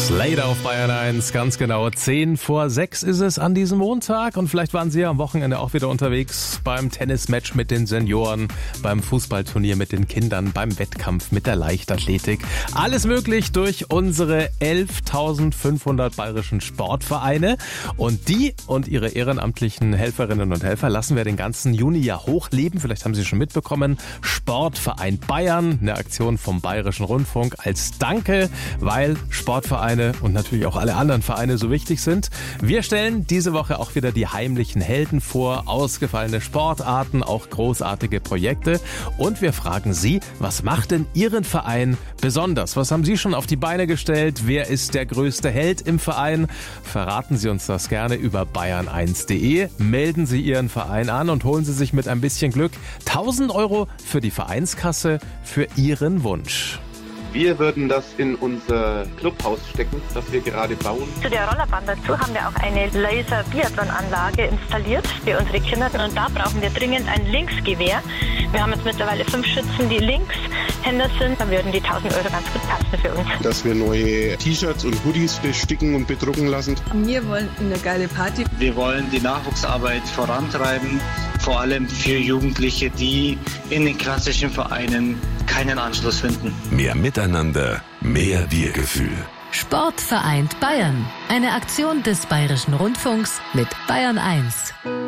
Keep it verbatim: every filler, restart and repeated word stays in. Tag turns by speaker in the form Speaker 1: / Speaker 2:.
Speaker 1: Slater auf Bayern eins, ganz genau. Zehn vor sechs ist es an diesem Montag und vielleicht waren Sie ja am Wochenende auch wieder unterwegs beim Tennismatch mit den Senioren, beim Fußballturnier mit den Kindern, beim Wettkampf mit der Leichtathletik. Alles möglich durch unsere elftausendfünfhundert bayerischen Sportvereine und die und ihre ehrenamtlichen Helferinnen und Helfer lassen wir den ganzen Juni ja hochleben. Vielleicht haben Sie schon mitbekommen, Sportverein Bayern, eine Aktion vom Bayerischen Rundfunk als Danke, weil Sportvereine und natürlich auch alle anderen Vereine so wichtig sind. Wir stellen diese Woche auch wieder die heimlichen Helden vor, ausgefallene Sportarten, auch großartige Projekte. Und wir fragen Sie, was macht denn Ihren Verein besonders? Was haben Sie schon auf die Beine gestellt? Wer ist der größte Held im Verein? Verraten Sie uns das gerne über bayern eins punkt de. Melden Sie Ihren Verein an und holen Sie sich mit ein bisschen Glück tausend Euro für die Vereinskasse für Ihren Wunsch.
Speaker 2: Wir würden das in unser Clubhaus stecken, das wir gerade bauen.
Speaker 3: Zu der Rollerbahn dazu haben wir auch eine Laser-Biathlon-Anlage installiert für unsere Kinder. Und da brauchen wir dringend ein Linksgewehr. Wir haben jetzt mittlerweile fünf Schützen, die Linkshänder sind. Dann würden die tausend Euro ganz gut passen für uns.
Speaker 4: Dass wir neue T-Shirts und Hoodies besticken und bedrucken lassen.
Speaker 5: Wir wollen eine geile Party.
Speaker 6: Wir wollen die Nachwuchsarbeit vorantreiben. Vor allem für Jugendliche, die in den klassischen Vereinen keinen Anschluss finden.
Speaker 7: Mehr Miteinander, mehr Wir-Gefühl.
Speaker 8: Sport vereint Bayern. Eine Aktion des Bayerischen Rundfunks mit Bayern eins.